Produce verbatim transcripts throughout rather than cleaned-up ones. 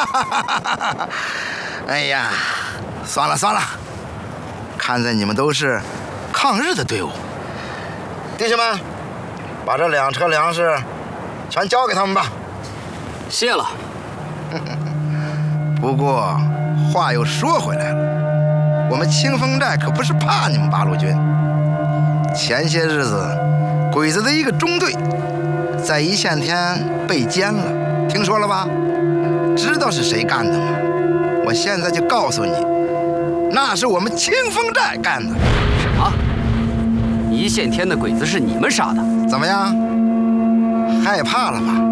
哎呀，算了算了，看在你们都是抗日的队伍，弟兄们，把这两车粮食全交给他们吧。 谢了。 不过话又说回来了，我们清风寨可不是怕你们八路军。前些日子，鬼子的一个中队在一线天被歼了，听说了吧？知道是谁干的吗？我现在就告诉你，那是我们清风寨干的。 什么？一线天的鬼子是你们杀的？ 怎么样？害怕了吧？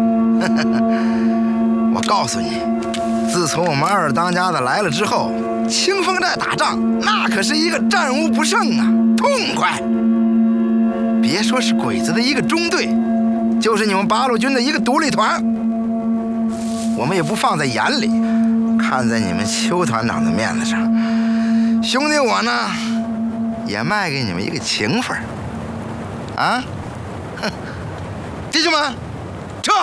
我告诉你，自从我们二当家的来了之后，清风寨打仗那可是一个战无不胜啊，痛快！别说是鬼子的一个中队，就是你们八路军的一个独立团，我们也不放在眼里。看在你们邱团长的面子上，兄弟我呢，也卖给你们一个情分啊！哼，弟兄们，撤！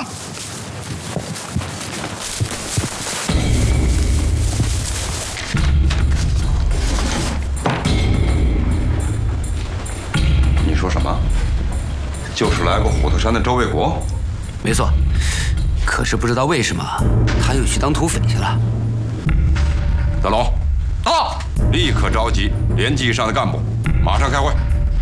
你说什么？就是来过虎头山的周卫国？ 没错，可是不知道为什么他又去当土匪去了。 大龙，到！立刻召集连级以上的干部，马上开会。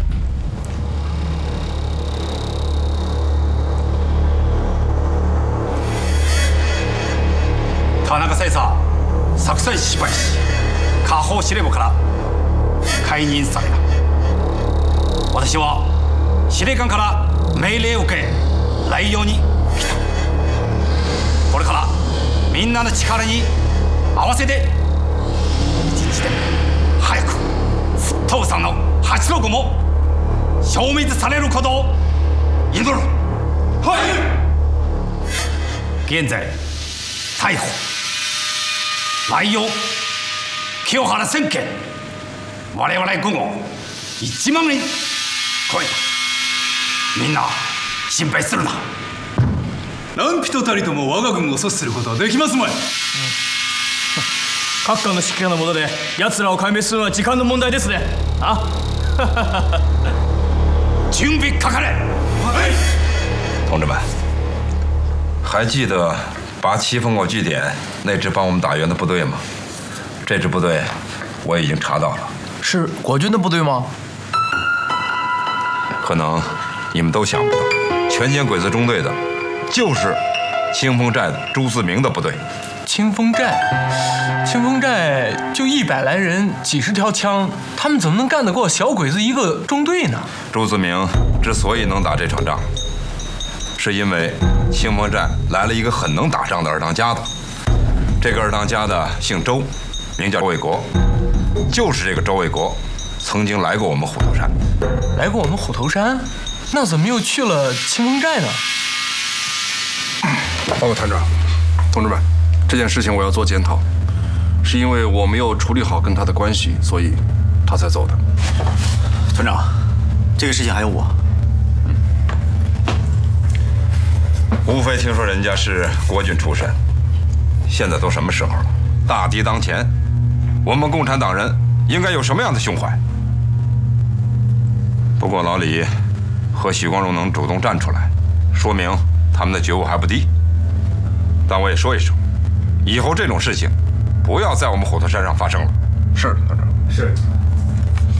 田中大佐、作戦失敗し、下方司令部から解任された。私は司令官から命令を受け、来用に来た。これからみんなの力に合わせて、一日で早く沸騰山の八六も消滅されることを祈る。はい。現在逮捕。来用清原千家、我々軍を一万人超えた。みんな心配するな。 何人たりとも我が軍を阻止することはできますまい。うん、各艦の指揮官の下で奴らを壊滅するのは時間の問題ですね。啊， 準備かかれ。はい。 同志们，还记得拔七峰口据点那支帮我们打援的部队吗？这支部队我已经查到了。 是国军的部队吗？ 可能你们都想不到，全歼鬼子中队的，就是清风寨的朱自明的部队。 清风寨，清风寨就一百来人，几十条枪，他们怎么能干得过小鬼子一个中队呢？ 朱自明之所以能打这场仗，是因为清风寨来了一个很能打仗的二当家的。这个二当家的姓周，名叫周卫国，就是这个周卫国曾经来过我们虎头山。 来过我们虎头山？那怎么又去了清风寨呢？ 报告团长，同志们，这件事情我要做检讨，是因为我没有处理好跟他的关系，所以他才走的。 团长，这个事情还有我。 无非听说人家是国军出身，现在都什么时候了？大敌当前，我们共产党人应该有什么样的胸怀？不过老李和许光荣能主动站出来，说明他们的觉悟还不低。但我也说一声，以后这种事情不要在我们虎头山上发生了。 是，团长。 是。